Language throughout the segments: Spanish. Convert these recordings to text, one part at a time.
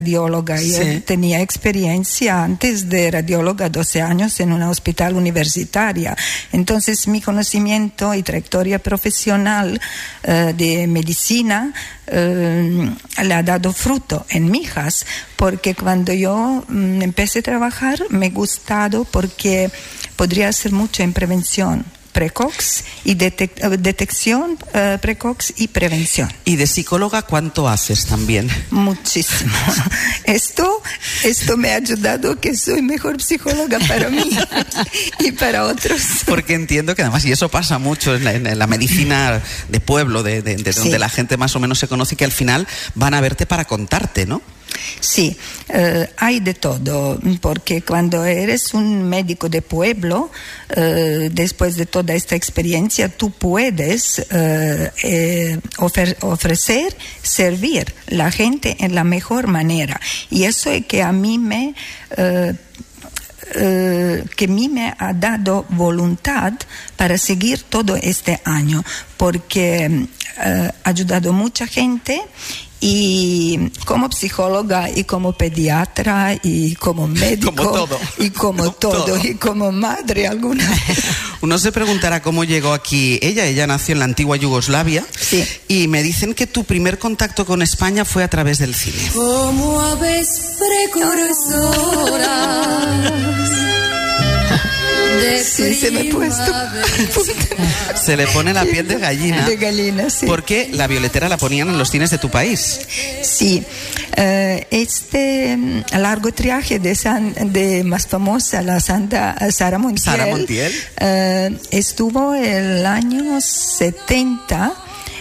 radióloga y tenía experiencia antes de radióloga 12 años en una hospital universitaria. Entonces mi conocimiento y trayectoria profesional de medicina le ha dado fruto en Mijas, porque cuando yo empecé a trabajar me ha gustado porque podría hacer mucho en prevención precoz y detección precoz y prevención. ¿Y de psicóloga cuánto haces también? Muchísimo. Esto me ha ayudado que soy mejor psicóloga para mí y para otros. Porque entiendo que además, y eso pasa mucho en la medicina de pueblo, de donde la gente más o menos se conoce, que al final van a verte para contarte, ¿no? Sí, hay de todo, porque cuando eres un médico de pueblo, después de toda esta experiencia, tú puedes ofrecer, servir a la gente en la mejor manera. Y eso es que a mí me ha dado voluntad para seguir todo este año, porque ha ayudado mucha gente. Y como psicóloga y como pediatra y como médico como todo. Y como todo y como madre alguna vez. Uno se preguntará cómo llegó aquí ella nació en la antigua Yugoslavia. Sí. Y me dicen que tu primer contacto con España fue a través del cine. Como aves precursoras. Sí, se me ha puesto. Se le pone la piel de gallina. De gallina, sí. Porque La Violetera la ponían en los cines de tu país. Sí. Este largo triaje de más famosa, la Santa Sara Montiel, estuvo el año 70,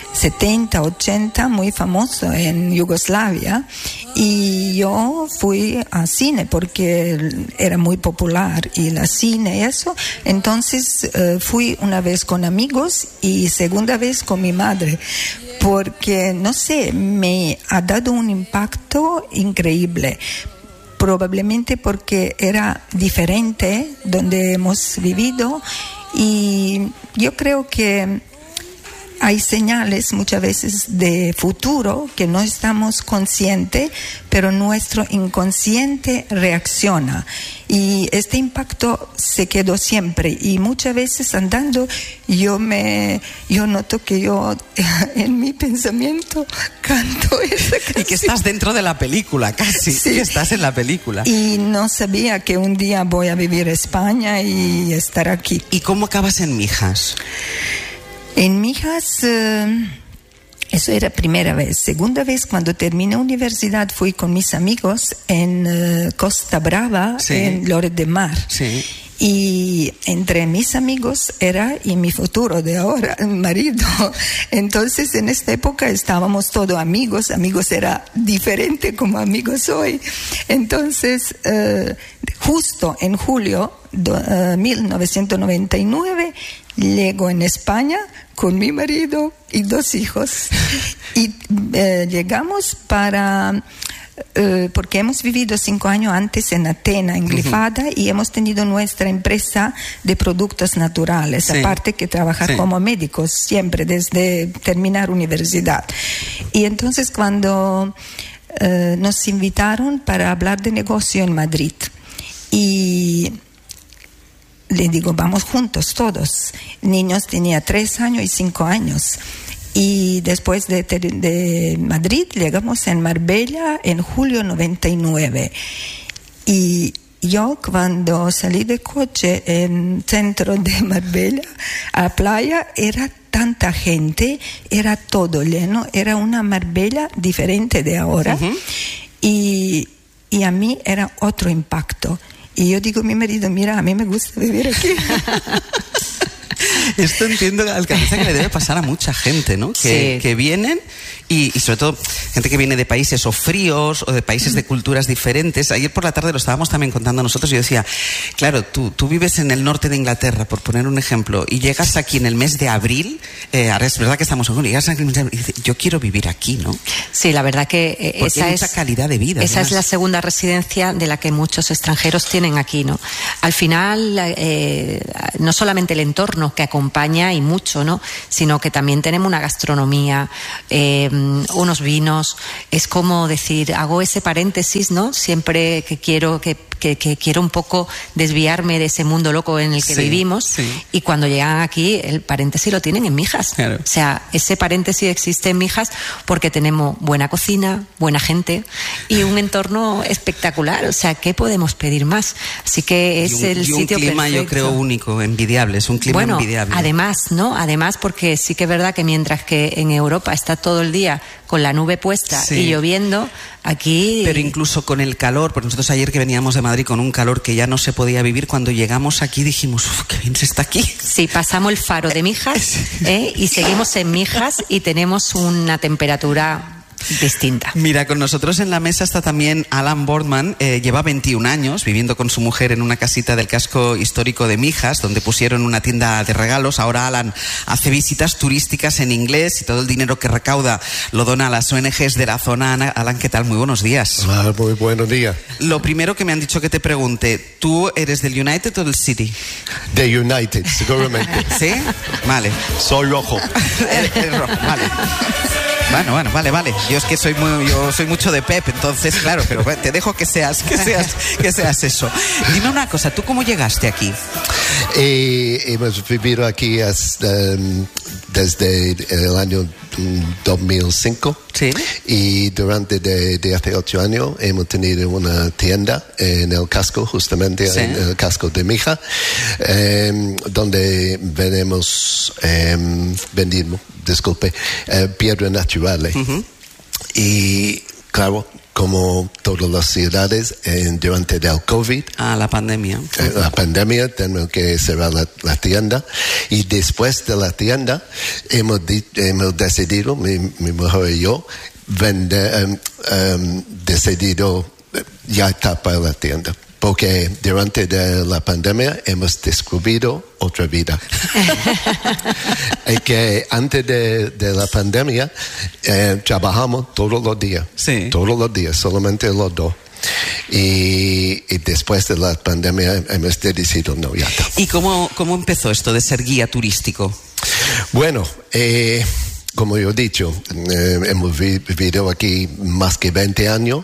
80, muy famoso en Yugoslavia, y yo fui a cine porque era muy popular y la cine y eso. Entonces fui una vez con amigos y segunda vez con mi madre, porque no sé, me ha dado un impacto increíble. Probablemente porque era diferente donde hemos vivido, y yo creo que hay señales muchas veces de futuro que no estamos conscientes, pero nuestro inconsciente reacciona. Y este impacto se quedó siempre. Y muchas veces andando yo noto que yo en mi pensamiento canto esa canción. Y que estás dentro de la película, casi. Sí. Que estás en la película. Y no sabía que un día voy a vivir en España y estar aquí. ¿Y cómo acabas en Mijas? En Mijas, eso era primera vez. Segunda vez, cuando terminé universidad, fui con mis amigos en Costa Brava, sí, en Lloret de Mar. Sí. Y entre mis amigos era y mi futuro de ahora, mi marido. Entonces, en esta época estábamos todos amigos. Amigos era diferente como amigos hoy. Entonces, justo en julio de 1999, llego en España con mi marido y 2 hijos. Y llegamos porque hemos vivido 5 años antes en Atenas, en Glifada, y hemos tenido nuestra empresa de productos naturales, sí, aparte que trabajar, sí, como médicos siempre desde terminar universidad. Y entonces cuando nos invitaron para hablar de negocio en Madrid, y le digo, vamos juntos todos. Niños tenía 3 años y 5 años. Y después de Madrid llegamos en Marbella en julio 99. Y yo cuando salí de coche en centro de Marbella a playa, era tanta gente, era todo lleno, era una Marbella diferente de ahora. Y a mí era otro impacto. Y yo digo a mi marido, mira, a mí me gusta vivir aquí. Esto entiendo, alcaldesa, que le debe pasar a mucha gente, ¿no? Que vienen y sobre todo gente que viene de países o fríos o de países de culturas diferentes. Ayer por la tarde lo estábamos también contando nosotros y yo decía, claro, tú vives en el norte de Inglaterra, por poner un ejemplo, y llegas aquí en el mes de abril, ahora es verdad que estamos en julio, llegas aquí y dices, yo quiero vivir aquí, ¿no? Sí, la verdad que porque hay mucha calidad de vida. Esa es la segunda residencia de la que muchos extranjeros tienen aquí, ¿no? Al final, no solamente el entorno que acompaña acompaña y mucho, ¿no? Sino que también tenemos una gastronomía, unos vinos. Es como decir, hago ese paréntesis, ¿no? Siempre que quiero que quiero un poco desviarme de ese mundo loco en el que vivimos, y cuando llegan aquí el paréntesis lo tienen en Mijas. Claro. O sea, ese paréntesis existe en Mijas porque tenemos buena cocina, buena gente y un entorno espectacular. O sea, ¿qué podemos pedir más? Así que es el sitio perfecto. Un clima, yo creo, único, envidiable. Es un clima envidiable. Además, ¿no? Además, porque sí que es verdad que mientras que en Europa está todo el día con la nube puesta y lloviendo, aquí... Pero incluso con el calor, porque nosotros ayer que veníamos de Madrid con un calor que ya no se podía vivir, cuando llegamos aquí dijimos, qué bien se está aquí. Sí, pasamos el faro de Mijas y seguimos en Mijas y tenemos una temperatura distinta. Mira, con nosotros en la mesa está también Alan Boardman. Lleva 21 años viviendo con su mujer en una casita del casco histórico de Mijas, donde pusieron una tienda de regalos. Ahora Alan hace visitas turísticas en inglés y todo el dinero que recauda lo dona a las ONGs de la zona. Alan, ¿qué tal? Muy buenos días. Hola, muy buenos días. Lo primero que me han dicho que te pregunte, ¿tú eres del United o del City? De United, seguramente. ¿Sí? Vale. Soy rojo. Eres rojo, vale. Bueno, vale. Yo soy mucho de Pep, entonces, claro, pero te dejo que seas eso. Dime una cosa, ¿tú cómo llegaste aquí? Hemos vivido aquí desde el año 2005. Sí. Y durante de hace 8 años hemos tenido una tienda en el casco, justamente en el casco de Mijas, donde vendimos piedras naturales. Uh-huh. Y claro, como todas las ciudades, durante el COVID, la pandemia. La pandemia, tenemos que cerrar la tienda. Y después de la tienda, hemos decidido, mi mujer y yo, decidido ya tapar la tienda. Porque durante la pandemia hemos descubierto otra vida. Es que antes de la pandemia trabajamos todos los días. Sí. Todos los días, solamente los dos. Y después de la pandemia hemos decidido no, ya está. ¿Y cómo empezó esto de ser guía turístico? Bueno, como yo he dicho, hemos vivido aquí más que 20 años.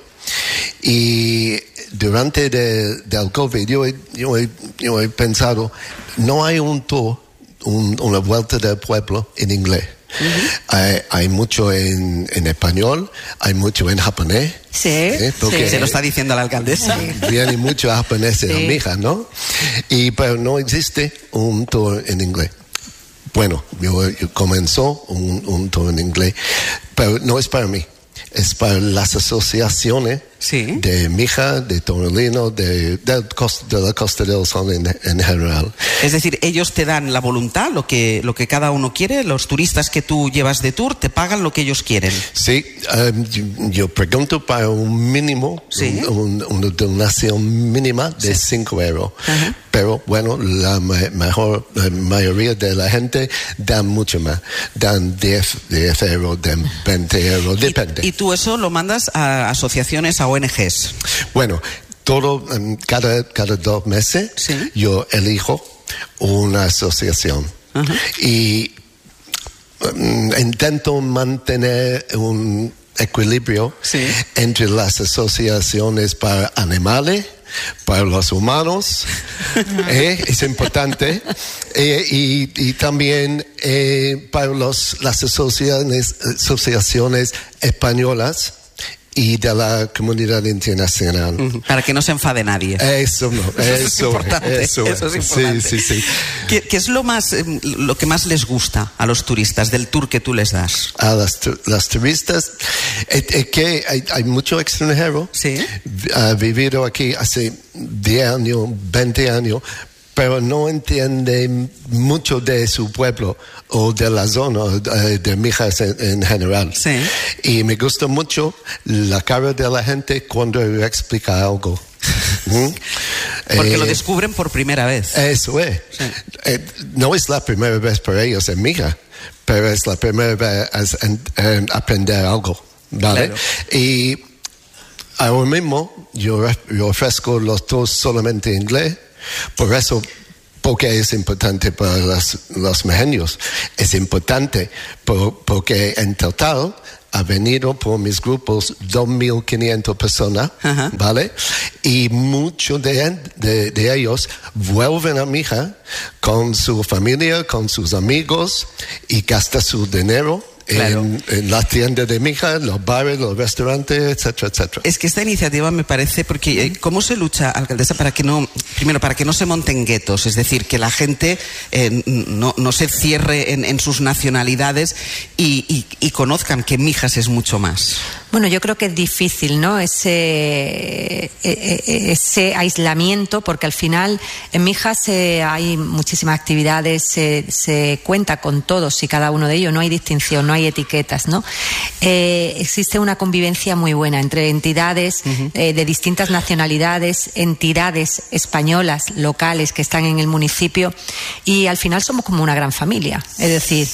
Y durante del COVID yo he pensado, no hay un tour, una vuelta del pueblo en inglés. Uh-huh. Hay mucho en español, hay mucho en japonés. Sí. Se lo está diciendo la alcaldesa. Vienen muchos japoneses en Mijas, ¿no? Pero no existe un tour en inglés. Bueno, yo comenzó un tour en inglés, pero no es para mí. Es para las asociaciones de Mijas, de Torrelino, de la Costa del Sol en general. Es decir, ellos te dan la voluntad, lo que cada uno quiere. Los turistas que tú llevas de tour te pagan lo que ellos quieren. Sí, yo pregunto para un mínimo, una donación mínima de 5 euros. Uh-huh. Pero bueno, la mayoría de la gente dan mucho más. Dan 10 euros, dan 20 euros, depende. ¿Y tú eso lo mandas a asociaciones, a ONGs? Bueno, cada 2 meses yo elijo una asociación. Uh-huh. Y intento mantener un equilibrio entre las asociaciones para animales, para los humanos, es importante, y también para las asociaciones españolas y de la comunidad internacional. Uh-huh. Para que no se enfade nadie. Eso es importante. Eso es importante. Sí. ¿Qué es lo que más les gusta a los turistas del tour que tú les das? A las turistas, es que hay mucho extranjero. Sí. Ha vivido aquí hace 10 años, 20 años, pero no entiende mucho de su pueblo o de la zona de Mijas en general. Sí. Y me gusta mucho la cara de la gente cuando explica algo. Porque lo descubren por primera vez. Eso es. Sí. No es la primera vez para ellos en Mijas, pero es la primera vez en aprender algo, ¿vale? Claro. Y ahora mismo yo ofrezco los tours solamente en inglés. Por eso ¿Por qué es importante para los migenios? Es importante porque en total ha venido por mis grupos 2.500 personas, ¿vale? Y muchos de ellos vuelven a Mija con su familia, con sus amigos y gastan su dinero. Claro. En las tiendas de Mija, los bares, los restaurantes, etcétera, etcétera. Es que esta iniciativa me parece, porque ¿cómo se lucha, alcaldesa, para que no se monten guetos? Es decir, que la gente no se cierre en sus nacionalidades y conozcan que Mijas es mucho más. Bueno, yo creo que es difícil, ¿no? Ese aislamiento, porque al final en Mijas hay muchísimas actividades, se cuenta con todos y cada uno de ellos, no hay distinción, no hay etiquetas, ¿no? Existe una convivencia muy buena entre entidades de distintas nacionalidades, entidades españolas, locales que están en el municipio, y al final somos como una gran familia. Es decir,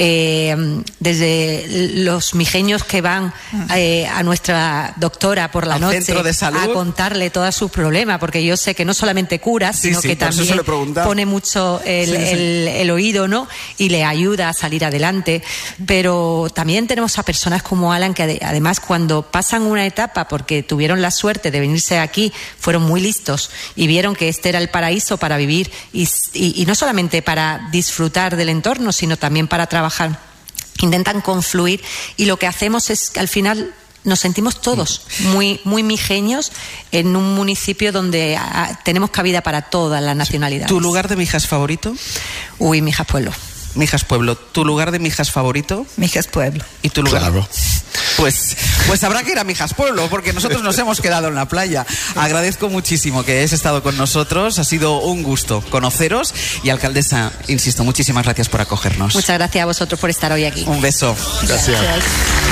desde los mijeños que van a nuestra doctora por la noche a contarle todos sus problemas, porque yo sé que no solamente cura, sino que también pone mucho el oído, ¿no? Y le ayuda a salir adelante. Pero también tenemos a personas como Alan que además cuando pasan una etapa, porque tuvieron la suerte de venirse aquí, fueron muy listos y vieron que este era el paraíso para vivir y no solamente para disfrutar del entorno, sino también para trabajar. Intentan confluir y lo que hacemos es que al final nos sentimos todos muy, muy mijeños en un municipio donde tenemos cabida para todas las nacionalidades. ¿Tu lugar de Mijas favorito? Mijas Pueblo. Mijas Pueblo. ¿Tu lugar de Mijas favorito? Mijas Pueblo. ¿Y tu lugar? Claro. Pues habrá que ir a Mijas Pueblo, porque nosotros nos hemos quedado en la playa. Agradezco muchísimo que hayáis estado con nosotros. Ha sido un gusto conoceros. Y, alcaldesa, insisto, muchísimas gracias por acogernos. Muchas gracias a vosotros por estar hoy aquí. Un beso. Gracias.